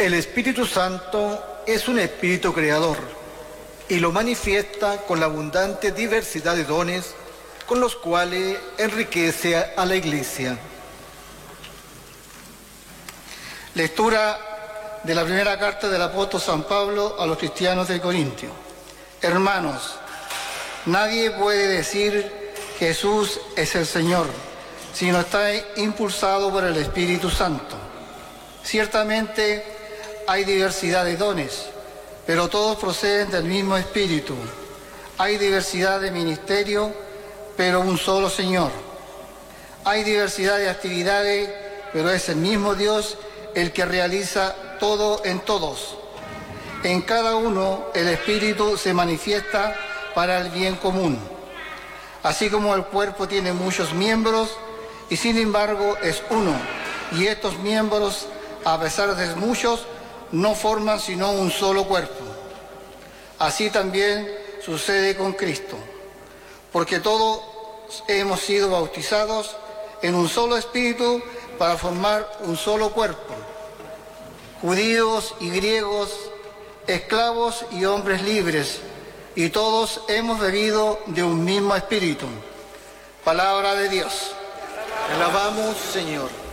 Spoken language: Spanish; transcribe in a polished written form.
El Espíritu Santo es un espíritu creador y lo manifiesta con la abundante diversidad de dones con los cuales enriquece a la Iglesia. Lectura de la primera carta del apóstol San Pablo a los cristianos de Corintio. Hermanos, nadie puede decir Jesús es el Señor, sino está impulsado por el Espíritu Santo. Ciertamente hay diversidad de dones, pero todos proceden del mismo Espíritu. Hay diversidad de ministerio, pero un solo Señor. Hay diversidad de actividades, pero es el mismo Dios el que realiza todo en todos. En cada uno el Espíritu se manifiesta para el bien común. Así como el cuerpo tiene muchos miembros y sin embargo es uno, y estos miembros, a pesar de muchos, no forman sino un solo cuerpo. Así también sucede con Cristo, porque todos hemos sido bautizados en un solo espíritu para formar un solo cuerpo. Judíos y griegos, esclavos y hombres libres, y todos hemos bebido de un mismo espíritu. Palabra de Dios. Te alabamos, Señor.